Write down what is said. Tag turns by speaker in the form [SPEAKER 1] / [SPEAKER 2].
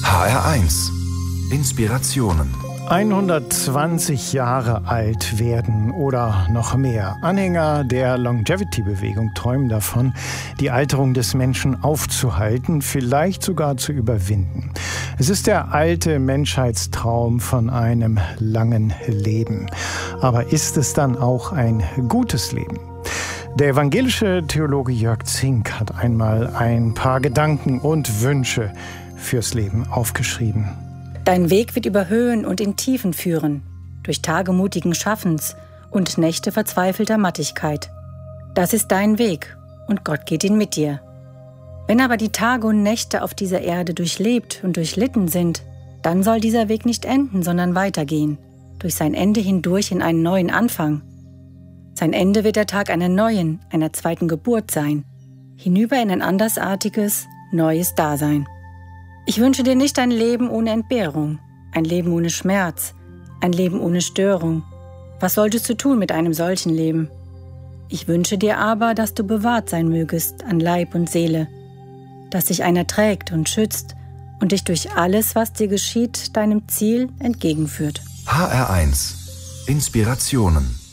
[SPEAKER 1] HR1 Inspirationen.
[SPEAKER 2] 120 Jahre alt werden oder noch mehr. Anhänger der Longevity-Bewegung träumen davon, die Alterung des Menschen aufzuhalten, vielleicht sogar zu überwinden. Es ist der alte Menschheitstraum von einem langen Leben. Aber ist es dann auch ein gutes Leben? Der evangelische Theologe Jörg Zink hat einmal ein paar Gedanken und Wünsche fürs Leben aufgeschrieben.
[SPEAKER 3] Dein Weg wird über Höhen und in Tiefen führen, durch Tage mutigen Schaffens und Nächte verzweifelter Mattigkeit. Das ist dein Weg und Gott geht ihn mit dir. Wenn aber die Tage und Nächte auf dieser Erde durchlebt und durchlitten sind, dann soll dieser Weg nicht enden, sondern weitergehen, durch sein Ende hindurch in einen neuen Anfang. Sein Ende wird der Tag einer neuen, einer zweiten Geburt sein, hinüber in ein andersartiges, neues Dasein. Ich wünsche dir nicht ein Leben ohne Entbehrung, ein Leben ohne Schmerz, ein Leben ohne Störung. Was solltest du tun mit einem solchen Leben? Ich wünsche dir aber, dass du bewahrt sein mögest an Leib und Seele, dass dich einer trägt und schützt und dich durch alles, was dir geschieht, deinem Ziel entgegenführt.
[SPEAKER 1] HR1 Inspirationen.